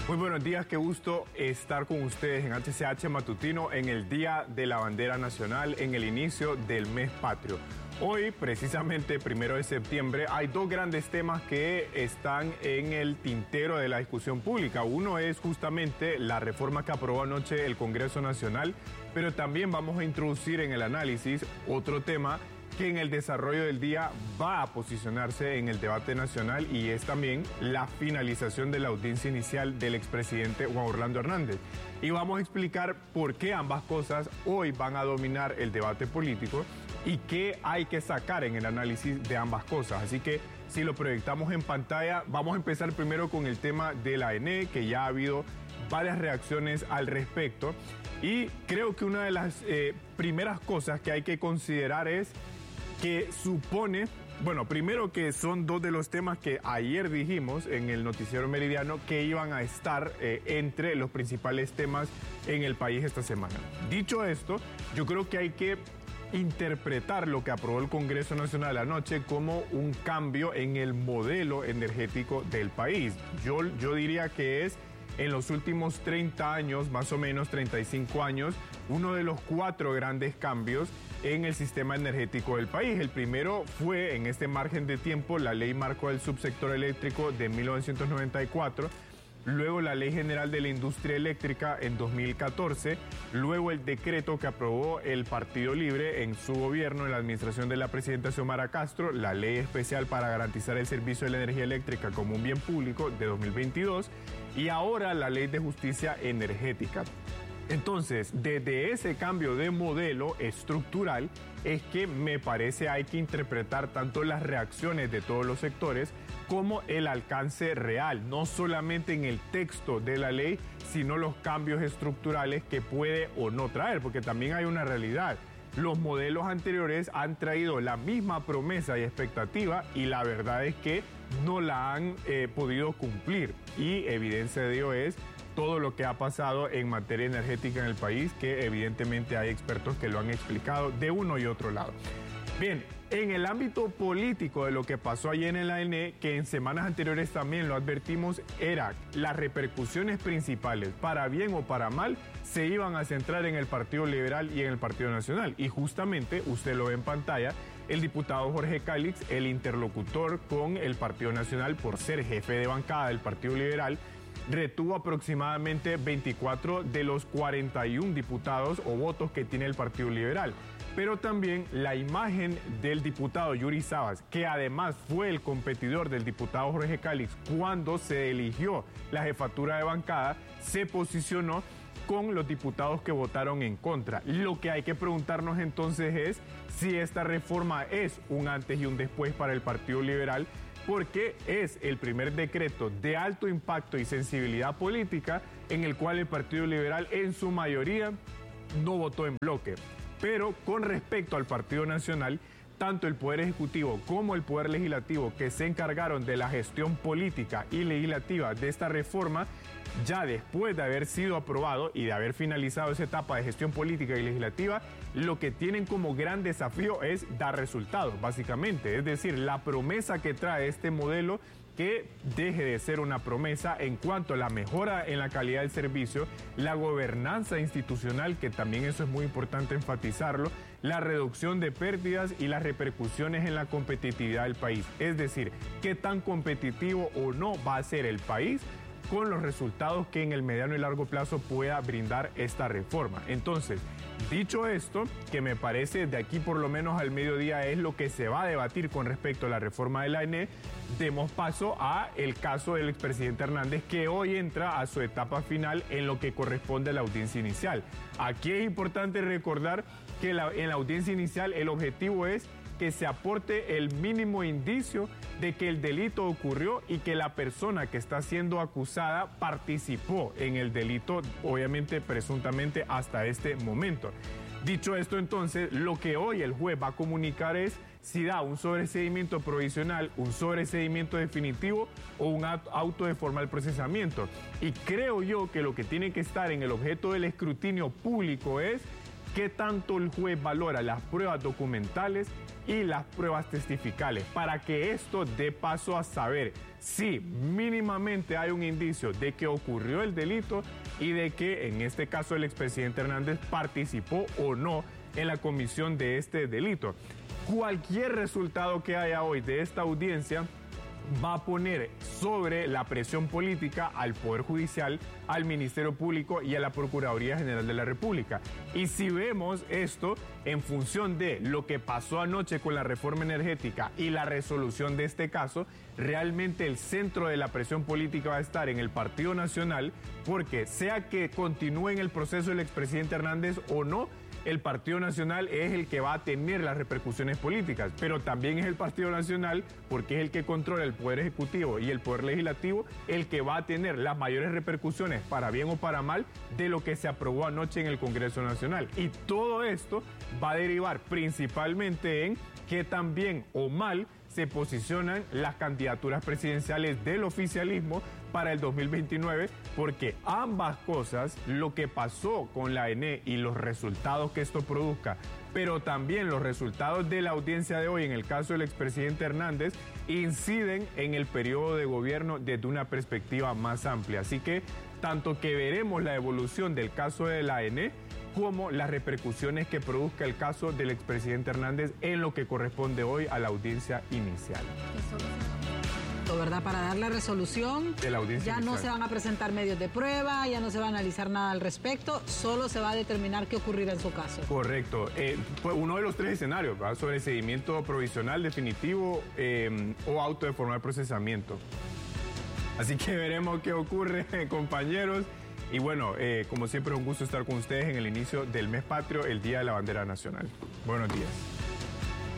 Muy buenos días, qué gusto estar con ustedes en HCH Matutino en el Día de la Bandera Nacional, en el inicio del mes patrio. Hoy, precisamente 1 de septiembre, hay dos grandes temas que están en el tintero de la discusión pública. Uno es justamente la reforma que aprobó anoche el Congreso Nacional, pero también vamos a introducir en el análisis otro tema que en el desarrollo del día va a posicionarse en el debate nacional, y es también la finalización de la audiencia inicial del expresidente Juan Orlando Hernández. Y vamos a explicar por qué ambas cosas hoy van a dominar el debate político y qué hay que sacar en el análisis de ambas cosas. Así que si lo proyectamos en pantalla, vamos a empezar primero con el tema de la ANE, que ya ha habido varias reacciones al respecto. Y creo que una de las primeras cosas que hay que considerar es que supone, bueno, primero que son dos de los temas que ayer dijimos en el noticiero meridiano que iban a estar entre los principales temas en el país esta semana. Dicho esto, yo creo que hay que interpretar lo que aprobó el Congreso Nacional anoche como un cambio en el modelo energético del país. Yo diría que es, en los últimos 30 años, más o menos 35 años, uno de los 4 grandes cambios en el sistema energético del país. El primero fue, en este margen de tiempo, la Ley Marco del Subsector Eléctrico de 1994, luego la Ley General de la Industria Eléctrica en 2014, luego el decreto que aprobó el Partido Libre en su gobierno, en la administración de la presidenta Xiomara Castro, la Ley Especial para garantizar el servicio de la energía eléctrica como un bien público de 2022, y ahora la Ley de Justicia Energética. Entonces, desde ese cambio de modelo estructural es que me parece hay que interpretar tanto las reacciones de todos los sectores como el alcance real, no solamente en el texto de la ley, sino los cambios estructurales que puede o no traer, porque también hay una realidad. Los modelos anteriores han traído la misma promesa y expectativa, y la verdad es que no la han podido cumplir, y evidencia de ello es todo lo que ha pasado en materia energética en el país, que evidentemente hay expertos que lo han explicado de uno y otro lado. Bien, en el ámbito político de lo que pasó ayer en la ANE, que en semanas anteriores también lo advertimos, era las repercusiones principales, para bien o para mal, se iban a centrar en el Partido Liberal y en el Partido Nacional. Y justamente, usted lo ve en pantalla, el diputado Jorge Calix, el interlocutor con el Partido Nacional por ser jefe de bancada del Partido Liberal, retuvo aproximadamente 24 de los 41 diputados o votos que tiene el Partido Liberal. Pero también la imagen del diputado Yuri Sabas, que además fue el competidor del diputado Jorge Calix cuando se eligió la jefatura de bancada, se posicionó con los diputados que votaron en contra. Lo que hay que preguntarnos entonces es si esta reforma es un antes y un después para el Partido Liberal, porque es el primer decreto de alto impacto y sensibilidad política en el cual el Partido Liberal en su mayoría no votó en bloque. Pero con respecto al Partido Nacional, tanto el Poder Ejecutivo como el Poder Legislativo, que se encargaron de la gestión política y legislativa de esta reforma, ya después de haber sido aprobado y de haber finalizado esa etapa de gestión política y legislativa, lo que tienen como gran desafío es dar resultados, básicamente. Es decir, la promesa que trae este modelo, que deje de ser una promesa en cuanto a la mejora en la calidad del servicio, la gobernanza institucional, que también eso es muy importante enfatizarlo, la reducción de pérdidas y las repercusiones en la competitividad del país. Es decir, qué tan competitivo o no va a ser el país con los resultados que en el mediano y largo plazo pueda brindar esta reforma. Entonces, dicho esto, que me parece de aquí por lo menos al mediodía es lo que se va a debatir con respecto a la reforma de la ANE, demos paso a el caso del expresidente Hernández, que hoy entra a su etapa final en lo que corresponde a la audiencia inicial. Aquí es importante recordar que en la audiencia inicial el objetivo es que se aporte el mínimo indicio de que el delito ocurrió y que la persona que está siendo acusada participó en el delito, obviamente presuntamente hasta este momento. Dicho esto, entonces, lo que hoy el juez va a comunicar es si da un sobreseimiento provisional, un sobreseimiento definitivo o un auto de formal procesamiento. Y creo yo que lo que tiene que estar en el objeto del escrutinio público es qué tanto el juez valora las pruebas documentales y las pruebas testificales, para que esto dé paso a saber si mínimamente hay un indicio de que ocurrió el delito y de que en este caso el expresidente Hernández participó o no en la comisión de este delito. Cualquier resultado que haya hoy de esta audiencia va a poner sobre la presión política al Poder Judicial, al Ministerio Público y a la Procuraduría General de la República. Y si vemos esto en función de lo que pasó anoche con la reforma energética y la resolución de este caso, realmente el centro de la presión política va a estar en el Partido Nacional, porque sea que continúe en el proceso el expresidente Hernández o no, el Partido Nacional es el que va a tener las repercusiones políticas, pero también es el Partido Nacional, porque es el que controla el Poder Ejecutivo y el Poder Legislativo, el que va a tener las mayores repercusiones, para bien o para mal, de lo que se aprobó anoche en el Congreso Nacional. Y todo esto va a derivar principalmente en que tan bien o mal se posicionan las candidaturas presidenciales del oficialismo para el 2029, porque ambas cosas, lo que pasó con la ENE y los resultados que esto produzca, pero también los resultados de la audiencia de hoy en el caso del expresidente Hernández, inciden en el periodo de gobierno desde una perspectiva más amplia. Así que tanto que veremos la evolución del caso de la ENE, como las repercusiones que produzca el caso del expresidente Hernández en lo que corresponde hoy a la audiencia inicial. ¿Verdad? Para dar la resolución, de la audiencia ya inicial. No se van a presentar medios de prueba, ya no se va a analizar nada al respecto, solo se va a determinar qué ocurrirá en su caso. Correcto. Uno de los tres escenarios, ¿verdad? Sobre seguimiento provisional, definitivo o auto de formal procesamiento. Así que veremos qué ocurre, compañeros. Y bueno, como siempre, un gusto estar con ustedes en el inicio del mes patrio, el Día de la Bandera Nacional. Buenos días.